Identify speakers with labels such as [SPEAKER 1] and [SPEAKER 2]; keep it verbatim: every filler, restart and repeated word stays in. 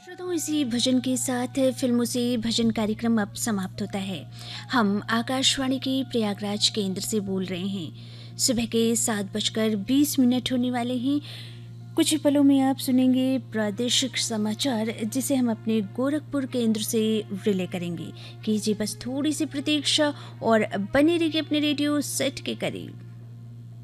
[SPEAKER 1] श्रोताओं, इसी भजन के साथ फिल्मों से भजन कार्यक्रम अब समाप्त होता है। हम आकाशवाणी के प्रयागराज केंद्र से बोल रहे हैं। सुबह के सात बजकर बीस मिनट होने वाले हैं। कुछ ही पलों में आप सुनेंगे प्रादेशिक समाचार, जिसे हम अपने गोरखपुर केंद्र से रिले करेंगे। कीजिए बस थोड़ी सी प्रतीक्षा और बने रहिए अपने रेडियो सेट के करीब।